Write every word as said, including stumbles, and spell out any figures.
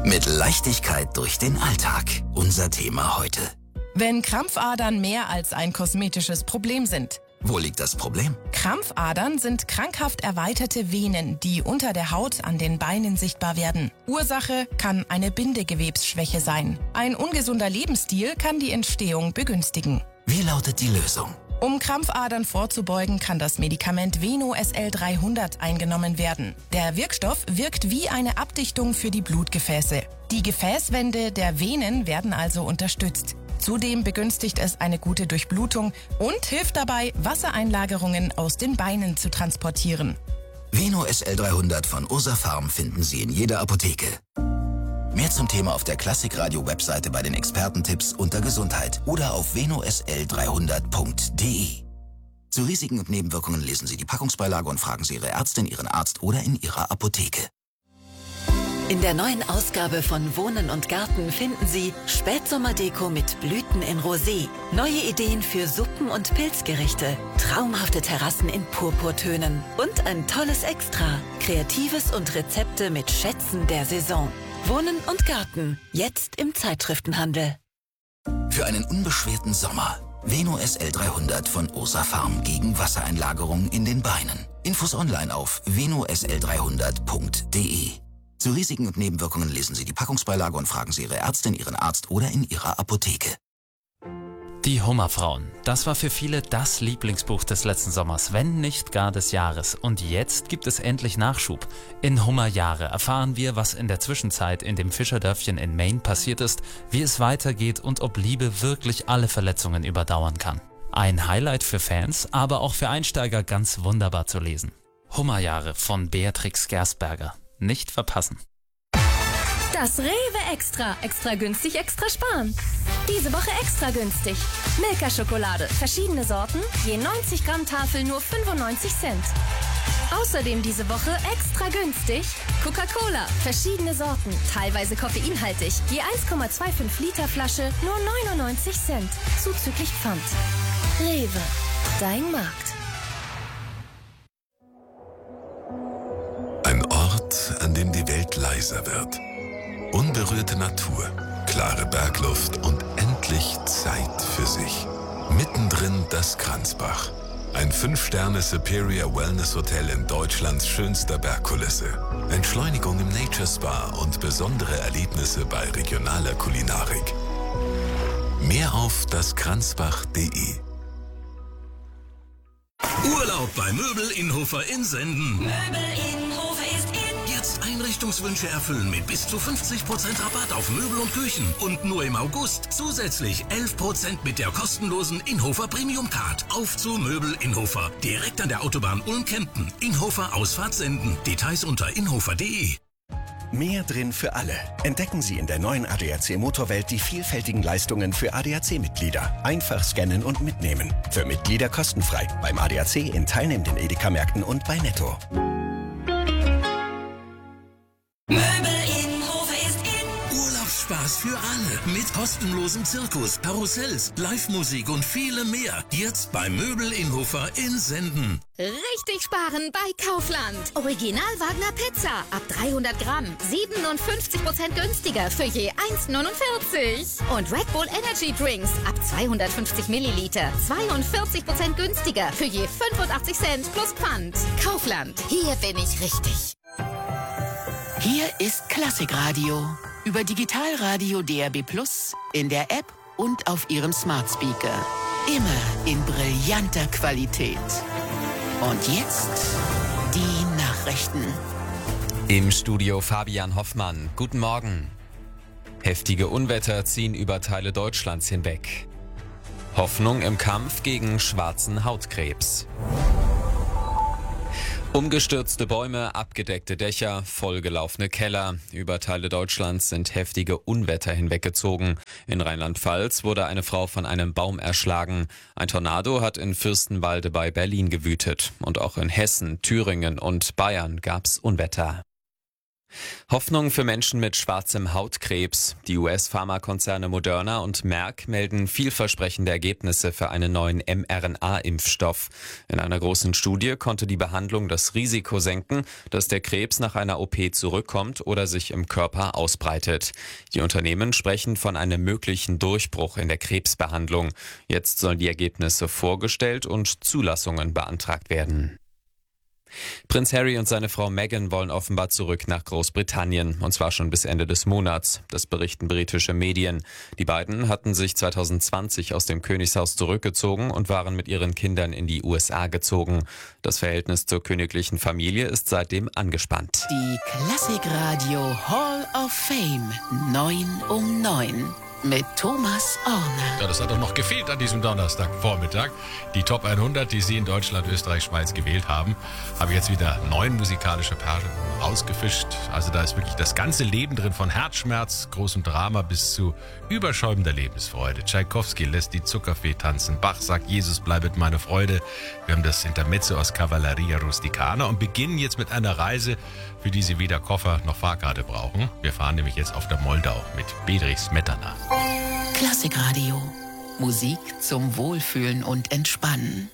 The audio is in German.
Mit Leichtigkeit durch den Alltag. Unser Thema heute. Wenn Krampfadern mehr als ein kosmetisches Problem sind. Wo liegt das Problem? Krampfadern sind krankhaft erweiterte Venen, die unter der Haut an den Beinen sichtbar werden. Ursache kann eine Bindegewebsschwäche sein. Ein ungesunder Lebensstil kann die Entstehung begünstigen. Wie lautet die Lösung? Um Krampfadern vorzubeugen, kann das Medikament Veno S L dreihundert eingenommen werden. Der Wirkstoff wirkt wie eine Abdichtung für die Blutgefäße. Die Gefäßwände der Venen werden also unterstützt. Zudem begünstigt es eine gute Durchblutung und hilft dabei, Wassereinlagerungen aus den Beinen zu transportieren. Veno S L dreihundert von Ursafarm finden Sie in jeder Apotheke. Mehr zum Thema auf der Klassikradio-Webseite bei den Expertentipps unter Gesundheit oder auf veno s l dreihundert punkt d e. Zu Risiken und Nebenwirkungen lesen Sie die Packungsbeilage und fragen Sie Ihre Ärztin, Ihren Arzt oder in Ihrer Apotheke. In der neuen Ausgabe von Wohnen und Garten finden Sie Spätsommerdeko mit Blüten in Rosé, neue Ideen für Suppen und Pilzgerichte, traumhafte Terrassen in Purpurtönen und ein tolles Extra, Kreatives und Rezepte mit Schätzen der Saison. Wohnen und Garten, jetzt im Zeitschriftenhandel. Für einen unbeschwerten Sommer. Veno S L dreihundert von Ursafarm gegen Wassereinlagerung in den Beinen. Infos online auf veno s l dreihundert punkt d e. Zu Risiken und Nebenwirkungen lesen Sie die Packungsbeilage und fragen Sie Ihre Ärztin, Ihren Arzt oder in Ihrer Apotheke. Die Hummerfrauen. Das war für viele das Lieblingsbuch des letzten Sommers, wenn nicht gar des Jahres. Und jetzt gibt es endlich Nachschub. In Hummerjahre erfahren wir, was in der Zwischenzeit in dem Fischerdörfchen in Maine passiert ist, wie es weitergeht und ob Liebe wirklich alle Verletzungen überdauern kann. Ein Highlight für Fans, aber auch für Einsteiger ganz wunderbar zu lesen. Hummerjahre von Beatrix Gersberger. Nicht verpassen. Das Rewe Extra. Extra günstig, extra sparen. Diese Woche extra günstig. Milka-Schokolade. Verschiedene Sorten. Je neunzig Gramm Tafel nur fünfundneunzig Cent. Außerdem diese Woche extra günstig. Coca-Cola. Verschiedene Sorten. Teilweise koffeinhaltig. Je eins Komma fünfundzwanzig Liter Flasche nur neunundneunzig Cent. Zuzüglich Pfand. Rewe. Dein Markt. Ein Ort, an dem die Welt leiser wird. Unberührte Natur, klare Bergluft und endlich Zeit für sich. Mittendrin das Kranzbach. Ein fünf Sterne Superior Wellness Hotel in Deutschlands schönster Bergkulisse. Entschleunigung im Nature Spa und besondere Erlebnisse bei regionaler Kulinarik. Mehr auf daskranzbach punkt de. Urlaub bei Möbel Inhofer in Senden. Möbel Innhofer ist in. Jetzt Einrichtungswünsche erfüllen mit bis zu fünfzig Prozent Rabatt auf Möbel und Küchen. Und nur im August zusätzlich elf Prozent mit der kostenlosen Inhofer Premium Card. Auf zu Möbel Inhofer. Direkt an der Autobahn Ulm-Kempten. Inhofer Ausfahrt Senden. Details unter inhofer punkt de. Mehr drin für alle. Entdecken Sie in der neuen A D A C Motorwelt die vielfältigen Leistungen für A D A C-Mitglieder. Einfach scannen und mitnehmen. Für Mitglieder kostenfrei. Beim A D A C in teilnehmenden Edeka-Märkten und bei Netto. Möbel Innhofer ist in. Urlaubsspaß für alle. Mit kostenlosem Zirkus, Karussells, Live-Musik und viele mehr. Jetzt bei Möbel Inhofer in Senden. Richtig sparen bei Kaufland. Original Wagner Pizza. Ab dreihundert Gramm. siebenundfünfzig Prozent günstiger für je eins neunundvierzig. Und Red Bull Energy Drinks. Ab zweihundertfünfzig Milliliter. zweiundvierzig Prozent günstiger für je fünfundachtzig Cent plus Pfand. Kaufland. Hier bin ich richtig. Hier ist Klassikradio. Über Digitalradio D A B Plus, in der App und auf Ihrem Smart Speaker. Immer in brillanter Qualität. Und jetzt die Nachrichten. Im Studio Fabian Hoffmann. Guten Morgen. Heftige Unwetter ziehen über Teile Deutschlands hinweg. Hoffnung im Kampf gegen schwarzen Hautkrebs. Umgestürzte Bäume, abgedeckte Dächer, vollgelaufene Keller. Über Teile Deutschlands sind heftige Unwetter hinweggezogen. In Rheinland-Pfalz wurde eine Frau von einem Baum erschlagen. Ein Tornado hat in Fürstenwalde bei Berlin gewütet. Und auch in Hessen, Thüringen und Bayern gab's Unwetter. Hoffnung für Menschen mit schwarzem Hautkrebs. Die U S-Pharmakonzerne Moderna und Merck melden vielversprechende Ergebnisse für einen neuen mRNA-Impfstoff. In einer großen Studie konnte die Behandlung das Risiko senken, dass der Krebs nach einer O P zurückkommt oder sich im Körper ausbreitet. Die Unternehmen sprechen von einem möglichen Durchbruch in der Krebsbehandlung. Jetzt sollen die Ergebnisse vorgestellt und Zulassungen beantragt werden. Prinz Harry und seine Frau Meghan wollen offenbar zurück nach Großbritannien, und zwar schon bis Ende des Monats. Das berichten britische Medien. Die beiden hatten sich zwanzig zwanzig aus dem Königshaus zurückgezogen und waren mit ihren Kindern in die U S A gezogen. Das Verhältnis zur königlichen Familie ist seitdem angespannt. Die Klassikradio Hall of Fame neun um neun. Mit Thomas Orner. Ja, das hat doch noch gefehlt an diesem Donnerstagvormittag. Die Top hundert, die Sie in Deutschland, Österreich, Schweiz gewählt haben, habe ich jetzt wieder neun musikalische Perlen rausgefischt. Also da ist wirklich das ganze Leben drin, von Herzschmerz, großem Drama bis zu überschäumender Lebensfreude. Tschaikowski lässt die Zuckerfee tanzen. Bach sagt, Jesus bleibet meine Freude. Wir haben das Intermezzo aus Cavalleria Rusticana und beginnen jetzt mit einer Reise, für die Sie weder Koffer noch Fahrkarte brauchen. Wir fahren nämlich jetzt auf der Moldau mit Bedřich Smetana. Klassikradio. Musik zum Wohlfühlen und Entspannen.